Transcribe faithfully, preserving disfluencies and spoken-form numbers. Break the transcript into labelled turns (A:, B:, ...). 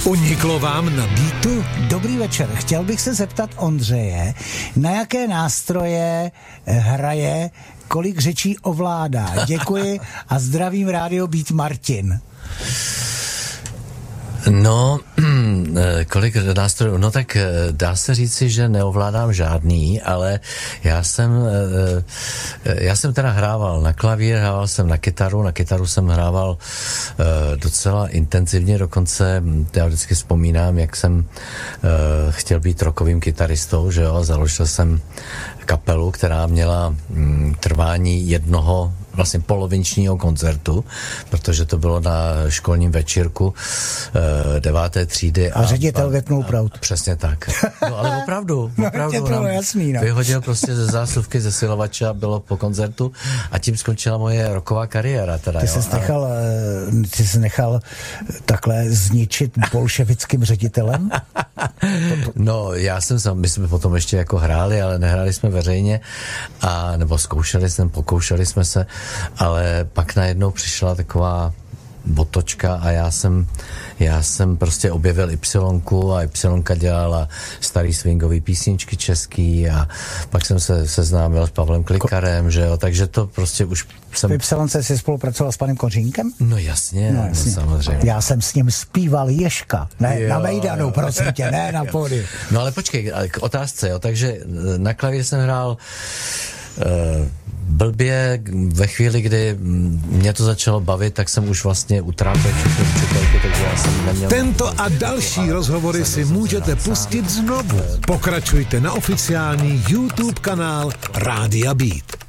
A: Uniklo vám na Beatu?
B: Dobrý večer. Chtěl bych se zeptat Ondřeje, na jaké nástroje hraje, kolik řečí ovládá. Děkuji a zdravím Rádio Beat Martin.
C: No, kolik nástrojů? No tak dá se říci, že neovládám žádný, ale já jsem, já jsem teda hrával na klavír, hrával jsem na kytaru, na kytaru jsem hrával docela intenzivně, dokonce já vždycky vzpomínám, jak jsem chtěl být rockovým kytaristou, že jo, založil jsem kapelu, která měla trvání jednoho vlastně polovičního koncertu, protože to bylo na školním večírku e, deváté třídy.
B: A, a ředitel vypnul proud.
C: Přesně tak. No ale opravdu, opravdu
B: no, to jasný, no.
C: Vyhodil prostě ze zásuvky, ze silovače a bylo po koncertu a tím skončila moje rocková kariéra. Teda,
B: ty
C: jo,
B: jsi nechal, ty jsi nechal takhle zničit bolševickým ředitelem?
C: No, já jsem sám, my jsme potom ještě jako hráli, ale nehráli jsme veřejně, a nebo zkoušeli jsme, pokoušeli jsme se, ale pak najednou přišla taková botočka a já jsem, já jsem prostě objevil Ypsilonku a Ypsilonka dělala starý swingový písničky český a pak jsem se seznámil s Pavlem Klikarem, že jo, takže to prostě už jsem...
B: V Ypsilonce jsi spolupracoval s panem Kořínkem?
C: No jasně, no, jasně. No, samozřejmě.
B: Já jsem s ním zpíval Ježka, ne jo, na Mejdanu, prosím tě, ne na pódiu.
C: No ale počkej, k otázce, jo, takže na klavír jsem hrál Uh, blbě, ve chvíli, kdy mě to začalo bavit, tak jsem už vlastně utrápil všechny učitelky, takže já jsem neměl...
A: Tento a další rozhovory si můžete pustit znovu. Pokračujte na oficiální YouTube kanál Rádia Beat.